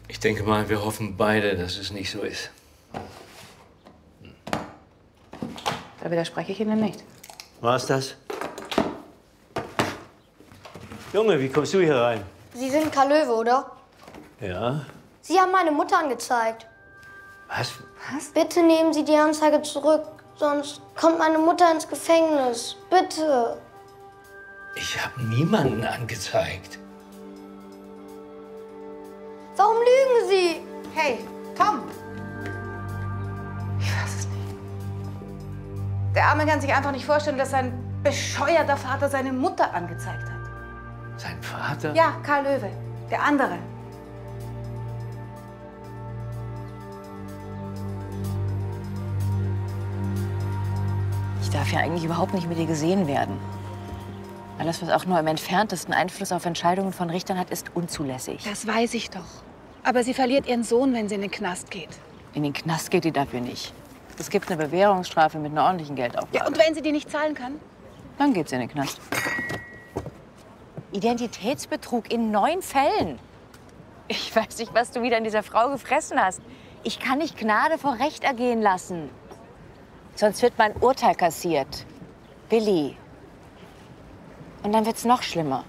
Ich denke mal, wir hoffen beide, dass es nicht so ist. Da widerspreche ich Ihnen nicht. War's das? Junge, wie kommst du hier rein? Sie sind Karl Löwe, oder? Ja? Sie haben meine Mutter angezeigt. Was? Bitte nehmen Sie die Anzeige zurück, sonst kommt meine Mutter ins Gefängnis. Bitte. Ich habe niemanden angezeigt. Warum lügen Sie? Hey, Tom! Ich weiß es nicht. Der Arme kann sich einfach nicht vorstellen, dass sein bescheuerter Vater seine Mutter angezeigt hat. Sein Vater? Ja, Karl Löwe. Der andere. Ich darf ja eigentlich überhaupt nicht mit ihr gesehen werden. Alles, was auch nur im entferntesten Einfluss auf Entscheidungen von Richtern hat, ist unzulässig. Das weiß ich doch. Aber sie verliert ihren Sohn, wenn sie in den Knast geht. In den Knast geht die dafür nicht. Es gibt eine Bewährungsstrafe mit einer ordentlichen Geldauflage. Ja, und wenn sie die nicht zahlen kann? Dann geht sie in den Knast. Identitätsbetrug in 9 Fällen. Ich weiß nicht, was du wieder an dieser Frau gefressen hast. Ich kann nicht Gnade vor Recht ergehen lassen. Sonst wird mein Urteil kassiert. Billy. Und dann wird's noch schlimmer.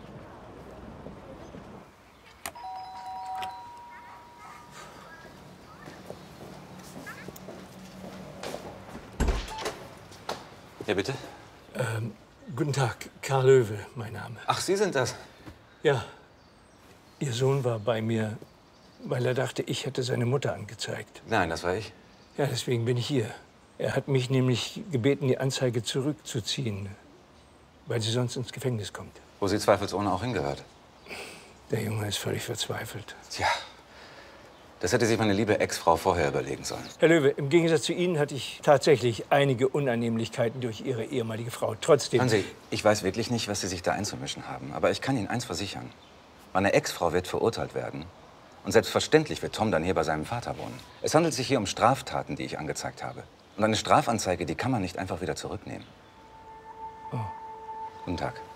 Ja, bitte? Guten Tag, Karl Löwe, mein Name. Ach, Sie sind das? Ja, Ihr Sohn war bei mir, weil er dachte, ich hätte seine Mutter angezeigt. Nein, das war ich. Ja, deswegen bin ich hier. Er hat mich nämlich gebeten, die Anzeige zurückzuziehen, weil sie sonst ins Gefängnis kommt. Wo sie zweifelsohne auch hingehört. Der Junge ist völlig verzweifelt. Tja, das hätte sich meine liebe Ex-Frau vorher überlegen sollen. Herr Löwe, im Gegensatz zu Ihnen hatte ich tatsächlich einige Unannehmlichkeiten durch Ihre ehemalige Frau. Trotzdem... Hören Sie, ich weiß wirklich nicht, was Sie sich da einzumischen haben. Aber ich kann Ihnen eins versichern. Meine Ex-Frau wird verurteilt werden. Und selbstverständlich wird Tom dann hier bei seinem Vater wohnen. Es handelt sich hier um Straftaten, die ich angezeigt habe. Und eine Strafanzeige, die kann man nicht einfach wieder zurücknehmen. Oh. Guten Tag.